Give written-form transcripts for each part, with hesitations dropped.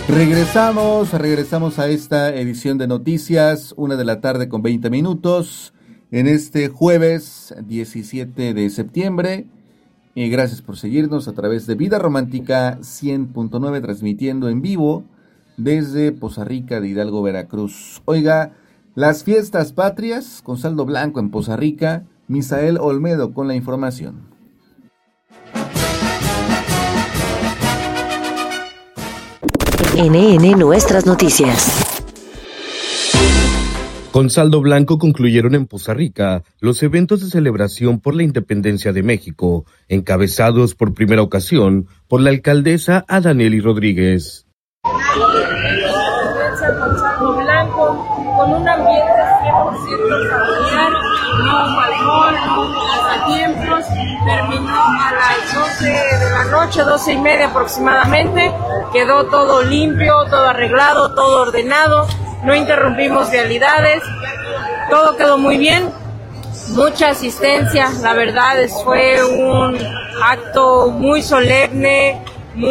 Regresamos a esta edición de noticias, 1:20 p.m, en este jueves 17 de septiembre. Y gracias por seguirnos a través de Vida Romántica 100.9, transmitiendo en vivo desde Poza Rica de Hidalgo, Veracruz. Oiga, las fiestas patrias con saldo blanco en Poza Rica. Misael Olmedo con la información. NN Nuestras Noticias. Con saldo blanco concluyeron en Poza Rica los eventos de celebración por la independencia de México, encabezados por primera ocasión por la alcaldesa Adanely Rodríguez. Con saldo blanco, con un ambiente 100% familiar, no hubo alcohol, no hubo pasatiempos, terminó a las 12 de la noche, 12:30 aproximadamente, quedó todo limpio, todo arreglado, todo ordenado, no interrumpimos vialidades, todo quedó muy bien, mucha asistencia, la verdad fue un acto muy solemne,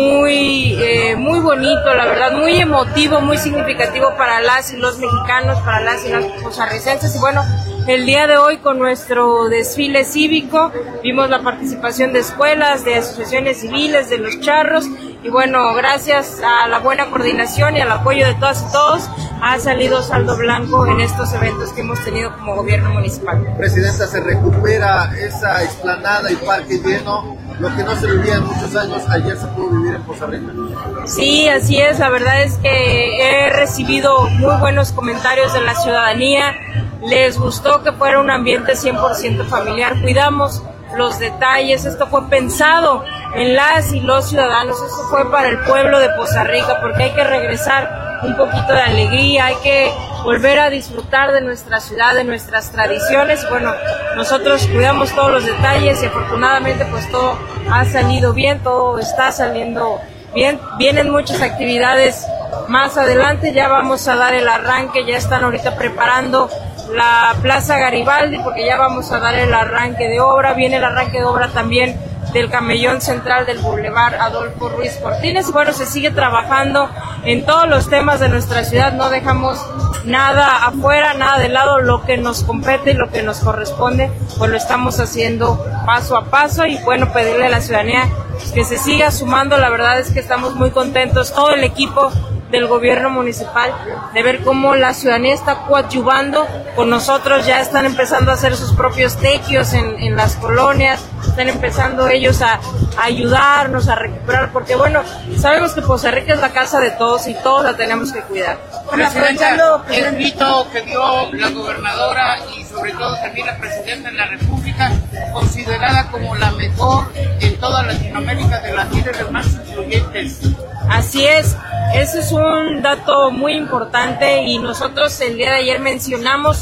muy bonito, la verdad, muy emotivo, muy significativo para las y los mexicanos, para las y los costarricenses. Y bueno, el día de hoy con nuestro desfile cívico vimos la participación de escuelas, de asociaciones civiles, de los charros, y bueno, gracias a la buena coordinación y al apoyo de todas y todos, ha salido saldo blanco en estos eventos que hemos tenido como gobierno municipal. Presidenta, se recupera esa explanada y parque lleno, lo que no se vivía en muchos años, ayer se pudo vivir en Poza Rica. Sí, así es, la verdad es que he recibido muy buenos comentarios de la ciudadanía, les gustó que fuera un ambiente 100% familiar, cuidamos los detalles, esto fue pensado en las y los ciudadanos, esto fue para el pueblo de Poza Rica, porque hay que regresar un poquito de alegría, hay que volver a disfrutar de nuestra ciudad, de nuestras tradiciones. Bueno, nosotros cuidamos todos los detalles y afortunadamente pues todo ha salido bien, todo está saliendo bien. Vienen muchas actividades más adelante, ya vamos a dar el arranque, ya están ahorita preparando la Plaza Garibaldi porque ya vamos a dar el arranque de obra, viene el arranque de obra también del camellón central del Boulevard Adolfo Ruiz Cortines, y bueno, se sigue trabajando en todos los temas de nuestra ciudad, no dejamos nada afuera, nada de lado, lo que nos compete y lo que nos corresponde, pues lo estamos haciendo paso a paso, y bueno, pedirle a la ciudadanía que se siga sumando, la verdad es que estamos muy contentos, todo el equipo del gobierno municipal, de ver cómo la ciudadanía está coadyuvando con nosotros, ya están empezando a hacer sus propios tequios en las colonias, están empezando ellos a ayudarnos a recuperar, porque bueno, sabemos que Poza Rica es la casa de todos y todos la tenemos que cuidar. Presidenta, el grito que dio la gobernadora y sobre todo también la presidenta de la República, considerada como la mejor en toda Latinoamérica, de las líderes más influyentes. Así es, ese es un dato muy importante, y nosotros el día de ayer mencionamos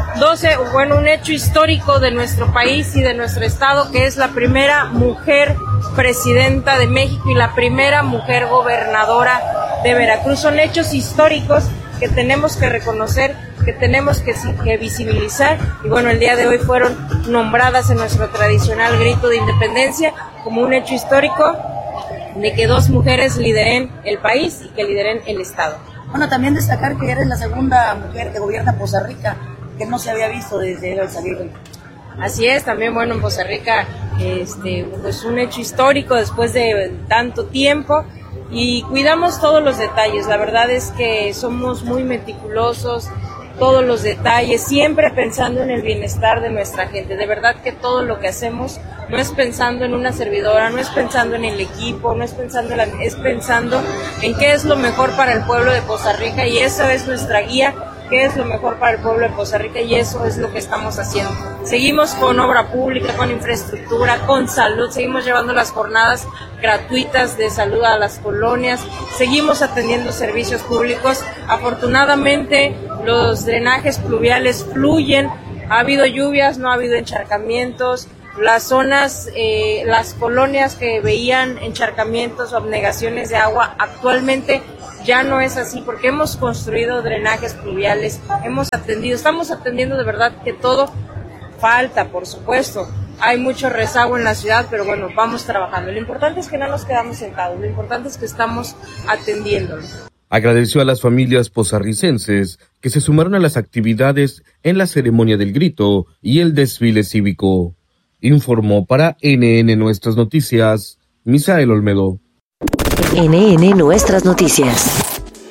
un hecho histórico de nuestro país y de nuestro estado, que es la primera mujer presidenta de México y la primera mujer gobernadora de Veracruz. Son hechos históricos que tenemos que reconocer, que tenemos que visibilizar, y bueno, el día de hoy fueron nombradas en nuestro tradicional grito de independencia como un hecho histórico de que dos mujeres lideren el país y que lideren el estado. Bueno, también destacar que eres la segunda mujer que gobierna Poza Rica, que no se había visto desde el salir. Así es, también bueno, en Poza Rica pues un hecho histórico después de tanto tiempo, y cuidamos todos los detalles, la verdad es que somos muy meticulosos, todos los detalles, siempre pensando en el bienestar de nuestra gente. De verdad que todo lo que hacemos no es pensando en una servidora, no es pensando en el equipo, no es pensando es pensando en qué es lo mejor para el pueblo de Poza Rica, y eso es nuestra guía, qué es lo mejor para el pueblo de Poza Rica, y eso es lo que estamos haciendo. Seguimos con obra pública, con infraestructura, con salud, seguimos llevando las jornadas gratuitas de salud a las colonias, seguimos atendiendo servicios públicos. Afortunadamente los drenajes pluviales fluyen, ha habido lluvias, no ha habido encharcamientos. Las zonas, las colonias que veían encharcamientos o abnegaciones de agua, actualmente ya no es así, porque hemos construido drenajes pluviales, estamos atendiendo de verdad que todo. Falta, por supuesto, hay mucho rezago en la ciudad, pero bueno, vamos trabajando. Lo importante es que no nos quedamos sentados, lo importante es que estamos atendiéndolo. Agradeció a las familias pozarricenses que se sumaron a las actividades en la ceremonia del grito y el desfile cívico. Informó para NN Nuestras Noticias, Misael Olmedo. NN Nuestras Noticias.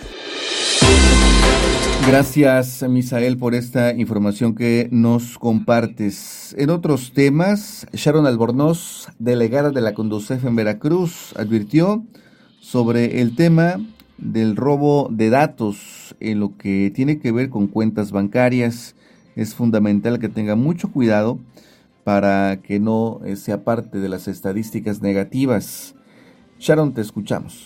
Gracias, Misael, por esta información que nos compartes. En otros temas, Sharon Albornoz, delegada de la Conducef en Veracruz, advirtió sobre el tema del robo de datos en lo que tiene que ver con cuentas bancarias. Es fundamental que tenga mucho cuidado para que no sea parte de las estadísticas negativas. Sharon, te escuchamos.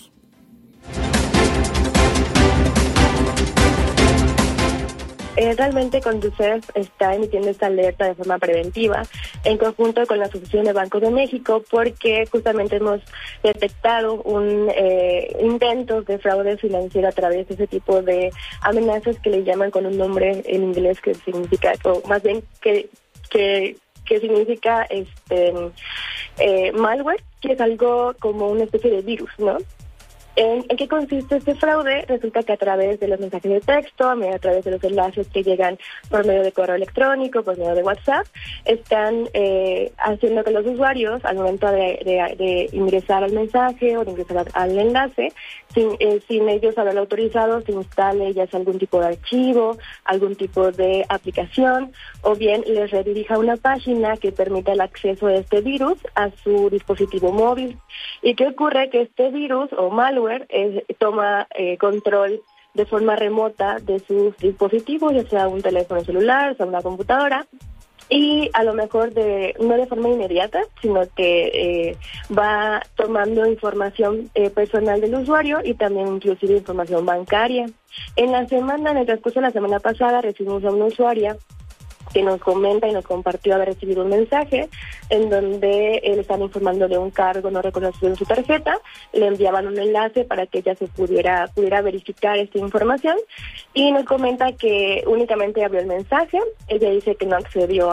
Realmente Conducef está emitiendo esta alerta de forma preventiva en conjunto con la Asociación de Bancos de México, porque justamente hemos detectado intentos de fraude financiero a través de ese tipo de amenazas que le llaman con un nombre en inglés que significa, o más bien que significa malware, que es algo como una especie de virus, ¿no? ¿En qué consiste este fraude? Resulta que a través de los mensajes de texto, a través de los enlaces que llegan por medio de correo electrónico, por medio de WhatsApp, están haciendo que los usuarios, al momento de ingresar al mensaje o de ingresar al enlace, sin ellos haberlo autorizado, se instale ya sea algún tipo de archivo, algún tipo de aplicación, o bien les redirija a una página que permita el acceso de este virus a su dispositivo móvil. ¿Y qué ocurre? Que este virus o malware toma control de forma remota de sus dispositivos, ya sea un teléfono celular, sea una computadora, y a lo mejor no de forma inmediata, sino que va tomando información personal del usuario y también inclusive información bancaria. En el transcurso de la semana pasada, recibimos a una usuaria que nos comenta y nos compartió haber recibido un mensaje en donde le están informando de un cargo no reconocido en su tarjeta. Le enviaban un enlace para que ella se pudiera verificar esta información, y nos comenta que únicamente abrió el mensaje. Ella dice que no accedió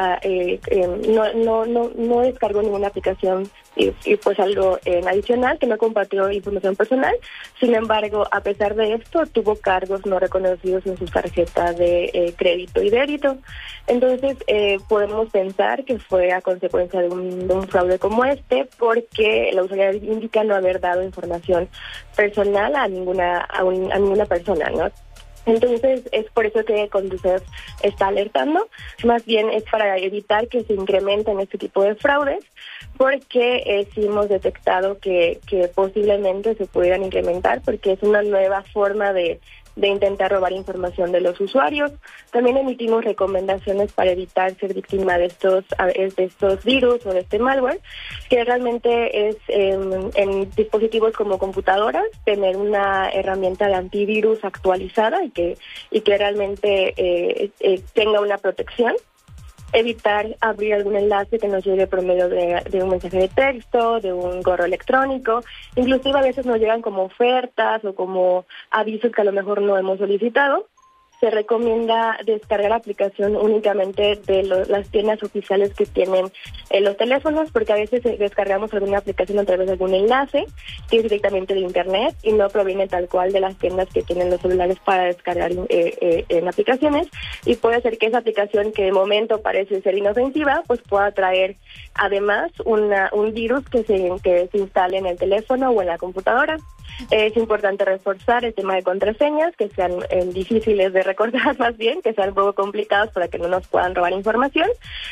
no descargó ninguna aplicación y pues algo adicional, que no compartió información personal. Sin embargo, a pesar de esto, tuvo cargos no reconocidos en su tarjeta de crédito y débito. Entonces, podemos pensar que fue a consecuencia de un fraude como este, porque la usuaria indica no haber dado información personal a ninguna persona, ¿no? Entonces, es por eso que Conducef está alertando. Más bien es para evitar que se incrementen este tipo de fraudes, porque sí hemos detectado que posiblemente se pudieran incrementar, porque es una nueva forma de intentar robar información de los usuarios. También emitimos recomendaciones para evitar ser víctima de estos virus o de este malware, que realmente es en dispositivos como computadoras, tener una herramienta de antivirus actualizada y que realmente tenga una protección. Evitar abrir algún enlace que nos llegue por medio de un mensaje de texto, de un correo electrónico. Inclusive a veces nos llegan como ofertas o como avisos que a lo mejor no hemos solicitado. Se recomienda descargar la aplicación únicamente de las tiendas oficiales que tienen los teléfonos, porque a veces descargamos alguna aplicación a través de algún enlace que es directamente de internet y no proviene tal cual de las tiendas que tienen los celulares para descargar en aplicaciones, y puede ser que esa aplicación, que de momento parece ser inofensiva, pues pueda traer además un virus que se instale en el teléfono o en la computadora. Es importante reforzar el tema de contraseñas, que sean difíciles de recordar, más bien, que sean un poco complicados para que no nos puedan robar información,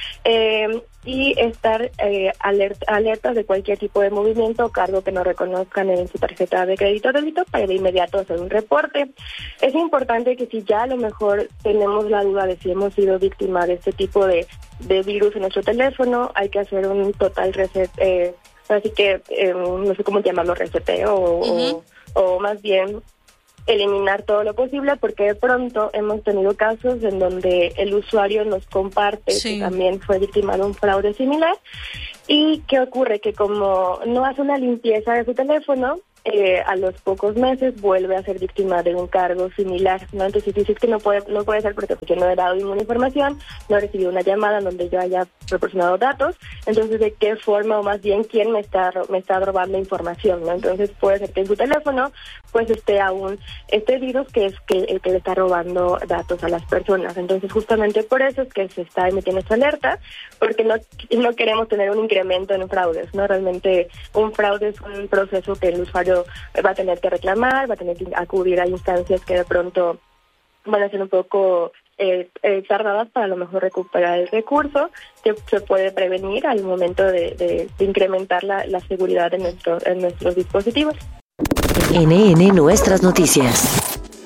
y estar alertas de cualquier tipo de movimiento o cargo que no reconozcan en su tarjeta de crédito o débito, para de inmediato hacer un reporte. Es importante que si ya a lo mejor tenemos la duda de si hemos sido víctima de este tipo de virus en nuestro teléfono, hay que hacer un total reset, así que no sé cómo llamarlo, reseteo o más bien eliminar todo lo posible, porque de pronto hemos tenido casos en donde el usuario nos comparte que también fue víctima de un fraude similar. ¿Y qué ocurre? Que como no hace una limpieza de su teléfono, a los pocos meses vuelve a ser víctima de un cargo similar, ¿no? Entonces dices que no puede ser porque yo no he dado ninguna información, no he recibido una llamada donde yo haya proporcionado datos, entonces de qué forma o más bien quién me está robando información, ¿no? Entonces puede ser que en su teléfono pues esté aún este virus que es el que le está robando datos a las personas. Entonces justamente por eso es que se está emitiendo esta alerta, porque no queremos tener un incremento en fraudes, ¿no? Realmente un fraude es un proceso que el usuario va a tener que reclamar, va a tener que acudir a instancias que de pronto van a ser un poco tardadas para a lo mejor recuperar el recurso, que se puede prevenir al momento de incrementar la seguridad en nuestros dispositivos. NN Nuestras Noticias.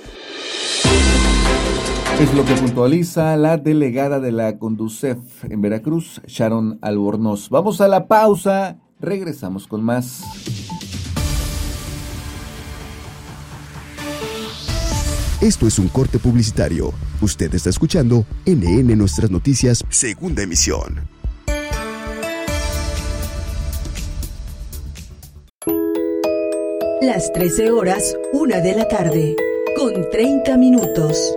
Es lo que puntualiza la delegada de la Conducef en Veracruz, Sharon Albornoz. Vamos a la pausa, regresamos con más. Esto es un corte publicitario. Usted está escuchando NN Nuestras Noticias, segunda emisión. Las 13 horas, 1 de la tarde, con 30 minutos.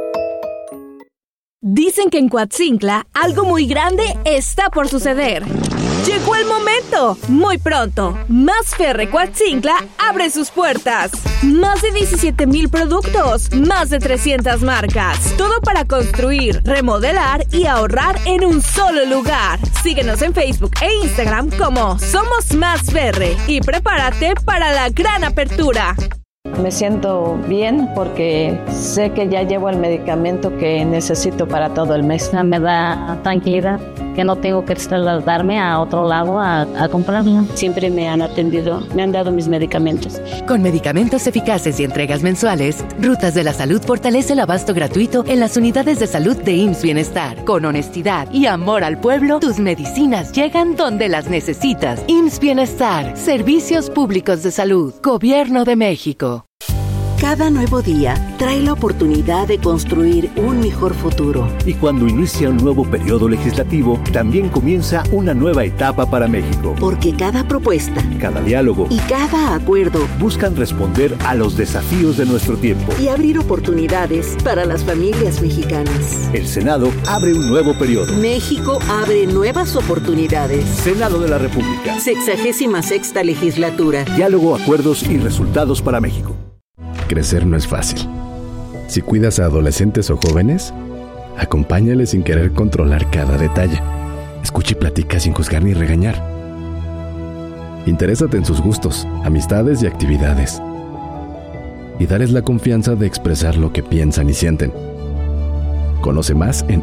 Dicen que en Coatzincla algo muy grande está por suceder. ¡Llegó el momento! Muy pronto, Más Ferre Coatzincla abre sus puertas. Más de 17,000 productos, más de 300 marcas. Todo para construir, remodelar y ahorrar en un solo lugar. Síguenos en Facebook e Instagram como Somos Más Ferre y prepárate para la gran apertura. Me siento bien porque sé que ya llevo el medicamento que necesito para todo el mes. Me da tranquilidad que no tengo que trasladarme a otro lado a comprarlo. Siempre me han atendido, me han dado mis medicamentos. Con medicamentos eficaces y entregas mensuales, Rutas de la Salud fortalece el abasto gratuito en las unidades de salud de IMSS Bienestar. Con honestidad y amor al pueblo, tus medicinas llegan donde las necesitas. IMSS Bienestar, Servicios Públicos de Salud, Gobierno de México. Cada nuevo día trae la oportunidad de construir un mejor futuro. Y cuando inicia un nuevo periodo legislativo, también comienza una nueva etapa para México. Porque cada propuesta, cada diálogo y cada acuerdo buscan responder a los desafíos de nuestro tiempo y abrir oportunidades para las familias mexicanas. El Senado abre un nuevo periodo. México abre nuevas oportunidades. Senado de la República. 66ª legislatura. Diálogo, acuerdos y resultados para México. Crecer no es fácil. Si cuidas a adolescentes o jóvenes, acompáñales sin querer controlar cada detalle. Escucha y platica sin juzgar ni regañar. Interésate en sus gustos, amistades y actividades. Y dales la confianza de expresar lo que piensan y sienten. Conoce más en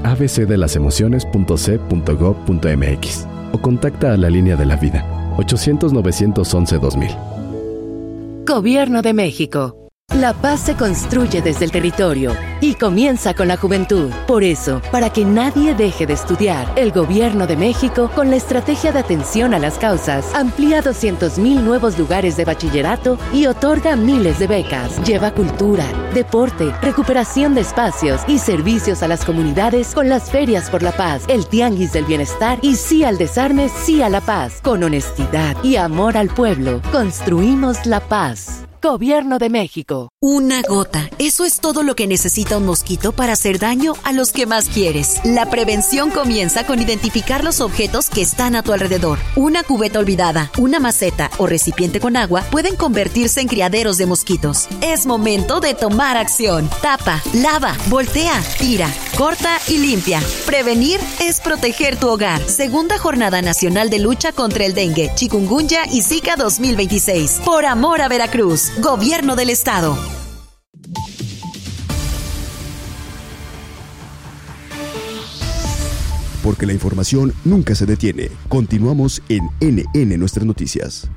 abcdelasemociones.c.gov.mx o contacta a la Línea de la Vida, 800-911-2000. Gobierno de México. La paz se construye desde el territorio y comienza con la juventud. Por eso, para que nadie deje de estudiar, el Gobierno de México, con la estrategia de atención a las causas, amplía 200,000 nuevos lugares de bachillerato y otorga miles de becas. Lleva cultura, deporte, recuperación de espacios y servicios a las comunidades con las ferias por la paz, el tianguis del bienestar y sí al desarme, sí a la paz. Con honestidad y amor al pueblo, construimos la paz. Gobierno de México. Una gota. Eso es todo lo que necesita un mosquito para hacer daño a los que más quieres. La prevención comienza con identificar los objetos que están a tu alrededor. Una cubeta olvidada, una maceta o recipiente con agua pueden convertirse en criaderos de mosquitos. Es momento de tomar acción. Tapa, lava, voltea, tira, corta y limpia. Prevenir es proteger tu hogar. Segunda Jornada Nacional de Lucha contra el Dengue, Chikungunya y Zika 2026. Por amor a Veracruz. Gobierno del Estado. Porque la información nunca se detiene. Continuamos en NN Nuestras Noticias.